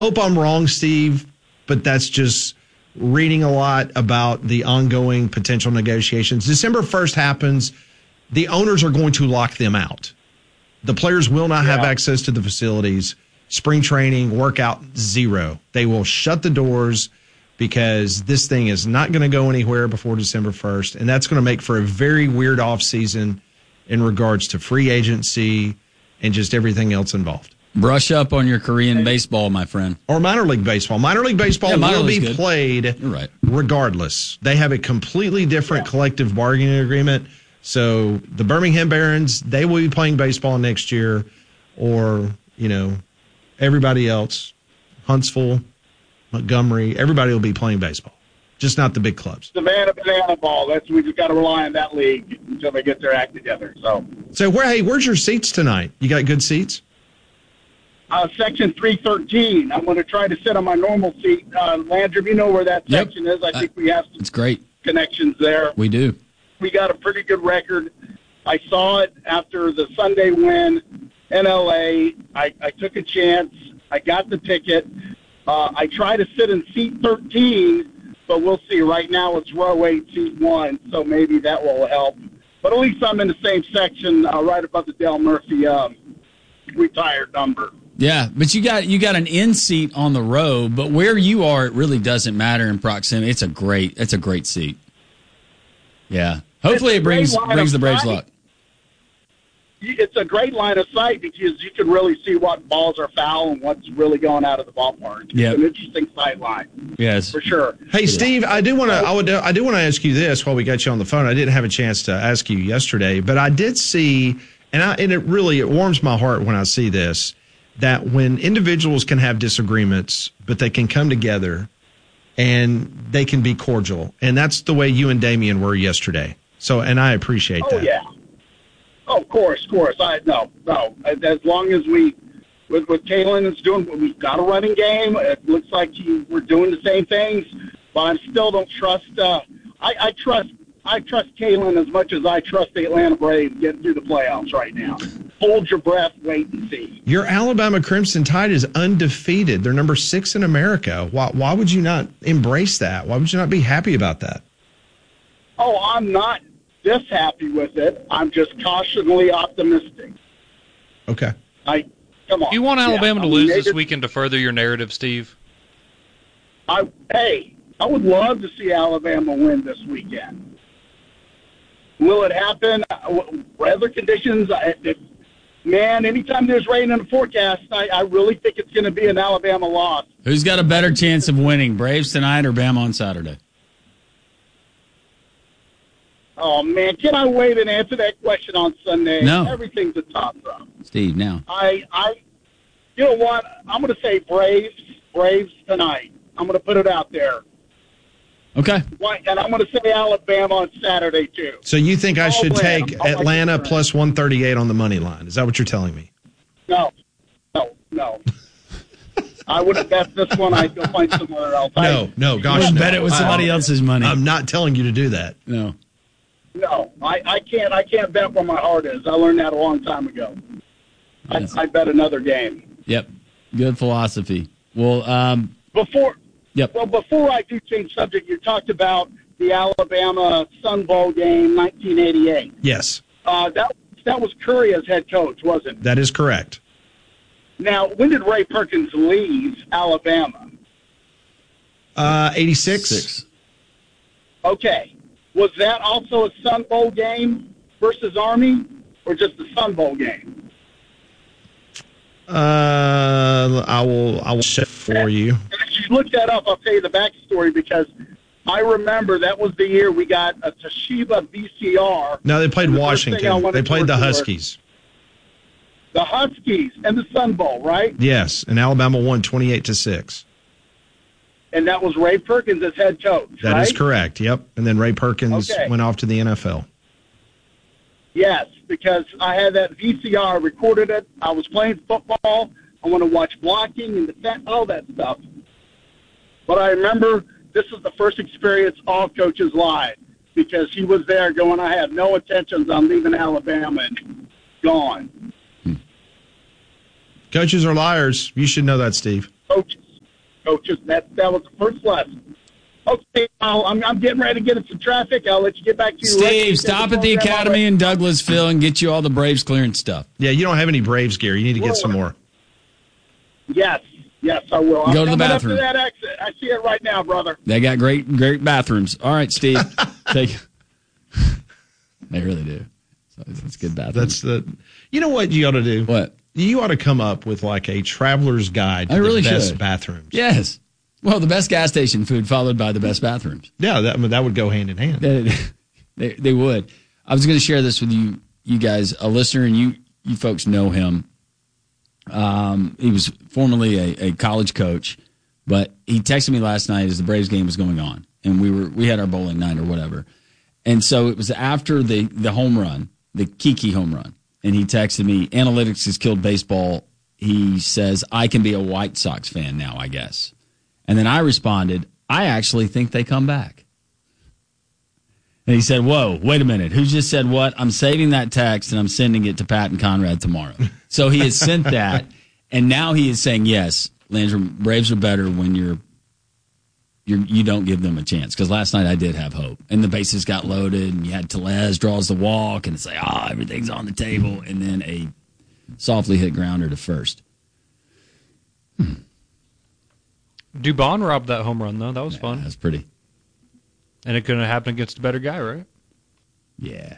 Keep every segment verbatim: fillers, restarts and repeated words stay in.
hope I'm wrong, Steve, but that's just reading a lot about the ongoing potential negotiations. December first happens. The owners are going to lock them out. The players will not yeah. have access to the facilities. Spring training, workout, zero. They will shut the doors because this thing is not going to go anywhere before December first, and that's going to make for a very weird offseason in regards to free agency and just everything else involved. Brush up on your Korean baseball, my friend. Or minor league baseball. Minor league baseball yeah, minor will be good. played right. regardless. They have a completely different yeah. collective bargaining agreement. So the Birmingham Barons, they will be playing baseball next year, or, you know, everybody else, Huntsville, Montgomery, everybody will be playing baseball, just not the big clubs. Savannah banana ball. That's we just got to rely on that league until they get their act together. So, so where? Hey, where's your seats tonight? You got good seats? Uh, section three thirteen. I'm going to try to sit on my normal seat. Uh, Landrum, you know where that yep. section is. I think uh, we have some it's great. connections there. We do. We got a pretty good record. I saw it after the Sunday win in L A. I, I took a chance. I got the ticket. Uh, I try to sit in seat thirteen, but we'll see. Right now it's row eight, seat one, so maybe that will help. But at least I'm in the same section, uh, right above the Dale Murphy um, retired number. Yeah, but you got you got an in seat on the row, but where you are, it really doesn't matter in proximity. It's a great, it's a great seat. Yeah, hopefully it brings brings the Braves luck. It's a great line of sight because you can really see what balls are foul and what's really going out of the ballpark. It's yep. an interesting sight line. Yes, for sure. Hey, Steve, I do want to I would I do want to ask you this while we got you on the phone. I didn't have a chance to ask you yesterday, but I did see, and I and it really it warms my heart when I see this, that when individuals can have disagreements, but they can come together and they can be cordial. And that's the way you and Damian were yesterday. So, and I appreciate oh, that. Yeah. Oh, of course, of course. I no, no. As long as we, with what Kalen is doing, we've got a running game. It looks like he, we're doing the same things, but I still don't trust. Uh, I, I trust. I trust Kalen as much as I trust the Atlanta Braves getting through the playoffs right now. Hold your breath, wait and see. Your Alabama Crimson Tide is undefeated. They're number six in America. Why, why would you not embrace that? Why would you not be happy about that? Oh, I'm not this happy with it. I'm just cautiously optimistic. Okay. I come on. You want Alabama yeah, to I lose mean, this weekend to further your narrative, Steve? I hey, I would love to see Alabama win this weekend. Will it happen? Weather conditions, if, man, anytime there's rain in the forecast, I, I really think it's going to be an Alabama loss. Who's got a better chance of winning, Braves tonight or Bama on Saturday? Oh, man, can I wait and answer that question on Sunday? No. Everything's a toss-up. Steve, now. I, I, you know what? I'm going to say Braves, Braves tonight. I'm going to put it out there. Okay. And I'm going to say Alabama on Saturday, too. So you think I All should plan. take All Atlanta plus one thirty-eight on the money line? Is that what you're telling me? No. No, no. I would have bet this one. I'd go find somewhere else. No, I, no, gosh, you no. bet it with somebody I, else's money. I'm not telling you to do that. No. No, I, I can't. I can't bet where my heart is. I learned that a long time ago. I, I bet another game. Yep. Good philosophy. Well, um, before. Yep. Well, before I do change subject, you talked about the Alabama Sun Bowl game, nineteen eighty-eight. Yes. Uh, that that was Curry as head coach, wasn't it? That is correct. Now, when did Ray Perkins leave Alabama? Uh, eighty-six. Six. Okay. Was that also a Sun Bowl game versus Army, or just the Sun Bowl game? Uh, I will. I will check for you. If you look that up, I'll tell you the backstory because I remember that was the year we got a Toshiba V C R. No, they played the Washington. They played the Huskies. The Huskies and the Sun Bowl, right? Yes, and Alabama won twenty-eight to six. And that was Ray Perkins as head coach. That right? is correct. Yep. And then Ray Perkins okay. went off to the N F L. Yes, because I had that V C R, recorded it. I was playing football. I want to watch blocking and defense, all that stuff. But I remember this was the first experience all coaches lied because he was there going, I have no intentions on leaving Alabama and gone. Coaches are liars. You should know that, Steve. Coaches. coaches. That that was the first lesson. Okay, I'll, I'm, I'm getting ready to get in some traffic. I'll let you get back to your Steve, stop at the Academy in Douglasville and get you all the Braves clearance stuff. Yeah, you don't have any Braves gear. You need to get some more. Yes, yes, I will. I'm Go to the coming bathroom. Up to that exit. I see it right now, brother. They got great, great bathrooms. All right, Steve. Take. They really do. So it's good bathrooms. That's the. You know what you ought to do? What? You ought to come up with like a traveler's guide to I really the best should. bathrooms. Yes. Well, the best gas station food followed by the best bathrooms. Yeah, that I mean, that would go hand in hand. They, they, they would. I was going to share this with you, you guys, a listener, and you, you folks know him. Um, he was formerly a, a college coach, but he texted me last night as the Braves game was going on, and we were we had our bowling night or whatever, and so it was after the the home run, the Kiki home run, and he texted me, "Analytics has killed baseball." He says, "I can be a White Sox fan now, I guess." And then I responded, "I actually think they come back." And he said, "Whoa, wait a minute. Who just said what?" I'm saving that text and I'm sending it to Pat and Conrad tomorrow. So he has sent that, and now he is saying, yes, Landrum, Braves are better when you're, you're you don't give them a chance. Because last night I did have hope, and the bases got loaded, and you had Tellez draws the walk, and it's like, ah, oh, everything's on the table, and then a softly hit grounder to first. Hmm. Dubon robbed that home run, though. That was Yeah, fun. that's pretty. And it couldn't happen against a better guy, right? Yeah.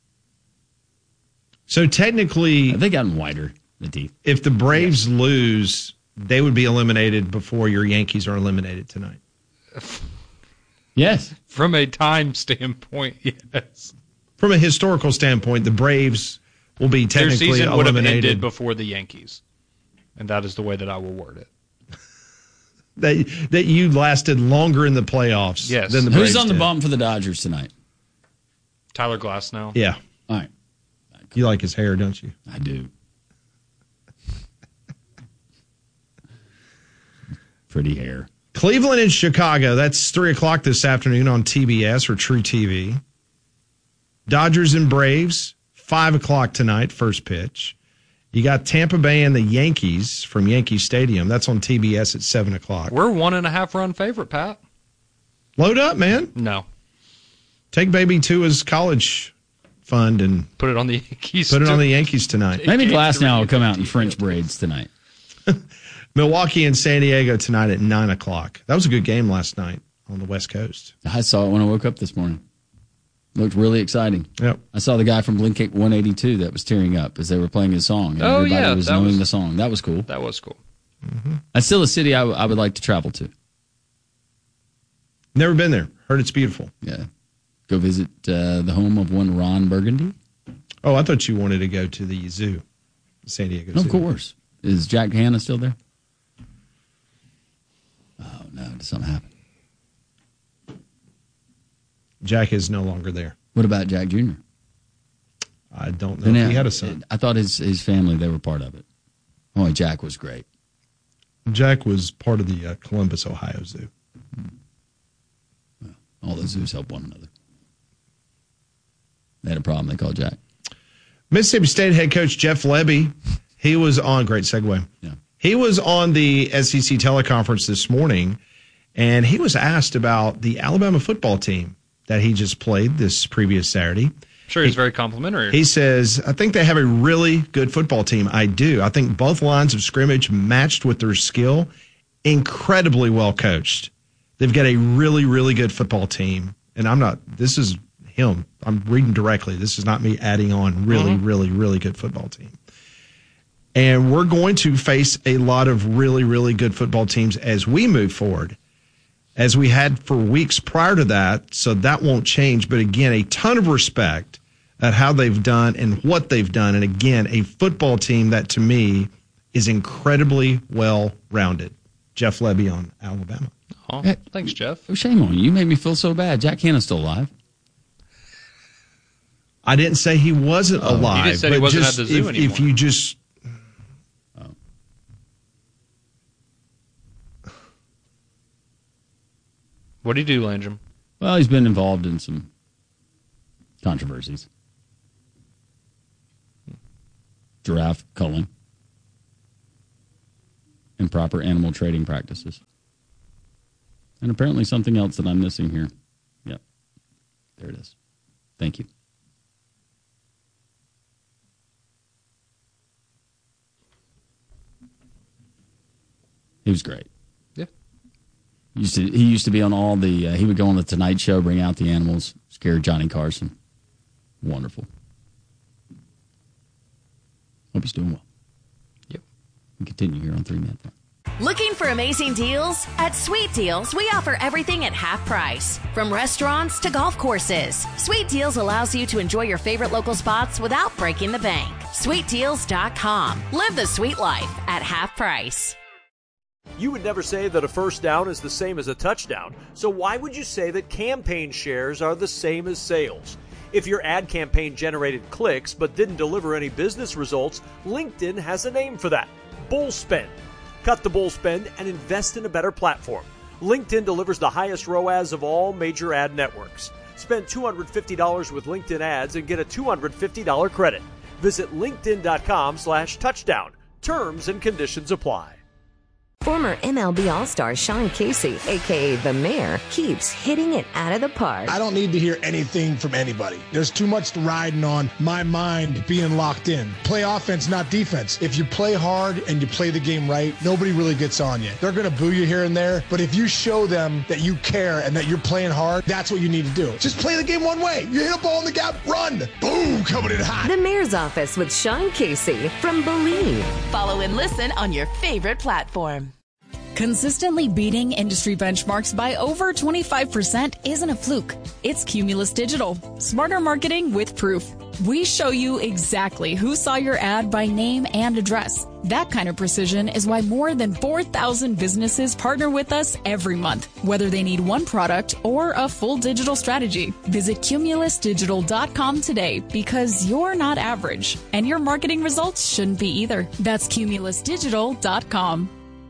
So technically, They gotten wider, the teeth. if the Braves lose, they would be eliminated before your Yankees are eliminated tonight. Yes. From a time standpoint, yes. From a historical standpoint, the Braves will be Their technically season would have eliminated. ended before the Yankees. And that is the way that I will word it. That that you lasted longer in the playoffs Yes. than the Who's Braves on the did. bump for the Dodgers tonight? Tyler Glass now. Yeah, All right. you like his hair, don't you? I do. Pretty hair. Cleveland and Chicago. That's three o'clock this afternoon on T B S or True T V. Dodgers and Braves, five o'clock tonight, first pitch. You got Tampa Bay and the Yankees from Yankee Stadium. That's on T B S at seven o'clock. We're one and a half run favorite, Pat. Load up, man. No. Take baby to his college fund and Put it on the Yankees. put it on the Yankees tonight. Maybe Glass now will come out in French braids tonight. Milwaukee and San Diego tonight at nine o'clock. That was a good game last night on the West Coast. I saw it when I woke up this morning. Looked really exciting. Yep. I saw the guy from Blink one eighty-two that was tearing up as they were playing his song. And Oh, everybody yeah, was that knowing was- the song. That was cool. That was cool. That's still a city I, w- I would like to travel to. Never been there. Heard it's beautiful. Yeah. Go visit uh, the home of one Ron Burgundy. Oh, I thought you wanted to go to the zoo, San Diego Zoo. Of course. Is Jack Hanna still there? Oh, no. Did something happen? Jack is no longer there. What about Jack Junior? I don't know if he had a son. I thought his, his family, they were part of it. Oh, Jack was great. Jack was part of the uh, Columbus, Ohio Zoo. All the zoos help one another. They had a problem. They called Jack. Mississippi State head coach Jeff Lebby, he was on, great segue. Yeah. He was on the S E C teleconference this morning, and he was asked about the Alabama football team that he just played this previous Saturday. Sure, he's very complimentary. He says, I think they have a really good football team. I do. I think both lines of scrimmage matched with their skill, incredibly well coached. They've got a really, really good football team. And I'm not, this is him. I'm reading directly. This is not me adding on really, Mm-hmm. really, really good football team. And we're going to face a lot of really, really good football teams as we move forward, as we had for weeks prior to that. So that won't change. But again, a ton of respect at how they've done and what they've done. And again, a football team that to me is incredibly well rounded. Jeff Lebby on Alabama. Oh, Hey. thanks, Jeff. Oh, shame on you. You made me feel so bad. Jack Hanna's still alive. I didn't say he wasn't alive. You just said he but wasn't just at the zoo if, anymore. if you just. What do you do, Landrum? Well, he's been involved in some controversies. Giraffe culling. Improper animal trading practices. And apparently something else that I'm missing here. Yep. There it is. Thank you. He was great. Yeah. He used to, he used to be on all the, uh, he would go on the Tonight Show, bring out the animals, scare Johnny Carson. Wonderful. Hope he's doing well. Yep. We continue here on three minute Thing. Looking for amazing deals? At Sweet Deals, we offer everything at half price. From restaurants to golf courses, Sweet Deals allows you to enjoy your favorite local spots without breaking the bank. sweet deals dot com. Live the sweet life at half price. You would never say that a first down is the same as a touchdown, so why would you say that campaign shares are the same as sales? If your ad campaign generated clicks but didn't deliver any business results, LinkedIn has a name for that: bull spend. Cut the bull spend and invest in a better platform. LinkedIn delivers the highest R O A S of all major ad networks. Spend two hundred fifty dollars with LinkedIn ads and get a two hundred fifty dollars credit. Visit linkedin.com slash touchdown. Terms and conditions apply. Former M L B All-Star Sean Casey, a k a. The Mayor, keeps hitting it out of the park. I don't need to hear anything from anybody. There's too much riding on my mind being locked in. Play offense, not defense. If you play hard and you play the game right, nobody really gets on you. They're going to boo you here and there, but if you show them that you care and that you're playing hard, that's what you need to do. Just play the game one way. You hit a ball in the gap, run. Boom, coming in hot. The Mayor's Office with Sean Casey from Believe. Follow and listen on your favorite platform. Consistently beating industry benchmarks by over twenty-five percent isn't a fluke. It's Cumulus Digital. Smarter marketing with proof. We show you exactly who saw your ad by name and address. That kind of precision is why more than four thousand businesses partner with us every month, whether they need one product or a full digital strategy. Visit cumulus digital dot com today, because you're not average, and your marketing results shouldn't be either. That's cumulus digital dot com.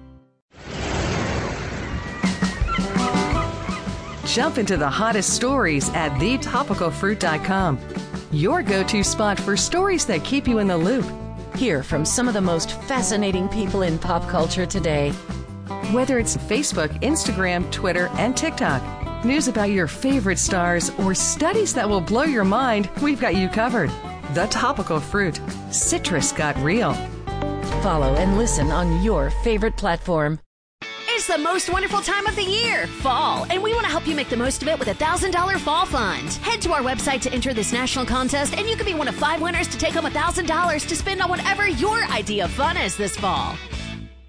Jump into the hottest stories at the topical fruit dot com. Your go-to spot for stories that keep you in the loop. Hear from some of the most fascinating people in pop culture today. Whether it's Facebook, Instagram, Twitter, and TikTok, news about your favorite stars, or studies that will blow your mind, we've got you covered. The Topical Fruit. Citrus got real. Follow and listen on your favorite platform. It's the most wonderful time of the year, fall, and we want to help you make the most of it with a one thousand dollars Fall Fund. Head to our website to enter this national contest, and you could be one of five winners to take home one thousand dollars to spend on whatever your idea of fun is this fall.